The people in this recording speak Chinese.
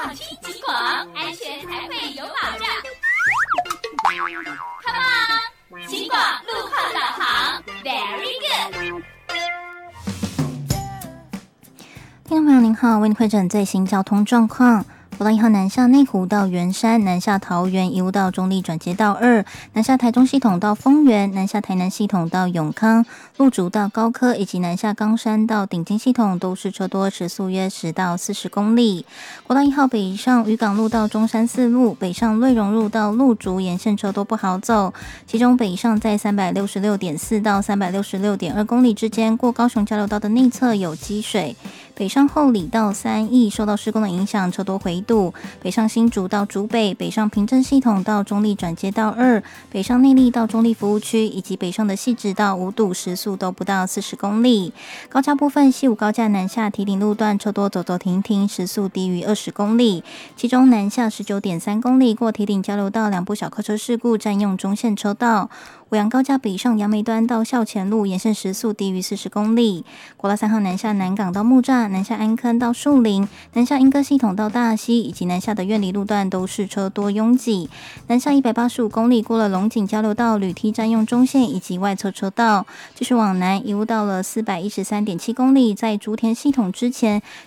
放轻轻广，安全才会有保障。Come on， 轻广路况导航 ，Very good。 听众朋友您好，为您汇整最新交通状况。国道1号南下内湖到圆山，南下桃园一路到中立转接道2，南下台中系统到丰原，南下台南系统到永康，路竹到高科以及南下冈山到顶金系统都是车多，时速约10到40公里。国道1号北上渔港路到中山四路，北上瑞荣路到路竹沿线车都不好走，其中北上在 366.4 到 366.2 公里之间，过高雄交流道的内侧有积水。北上后里到3义受到施工的影响，车多回堵。北上新竹到竹北，北上平镇系统到中立转接道2，北上内壢到中立服务区，以及北上的汐止到五堵，时速都不到40公里。高架部分，西武高架南下堤顶路段车多走走停停，时速低于20公里。其中南下 19.3 公里过堤顶交流道2部小客车事故，占用中线车道。五杨高架北上杨梅端到校前路沿线时速低于40公里。国道3号南下南港到木栅，南下安坑到树林，南下莺歌系统到大溪，以及南下的苑里路段都是车多拥挤。南下185公里过了龙井交流道，铝梯占用中线以及外侧车道。继续往南一路到了413.7公里，在竹田系统之前，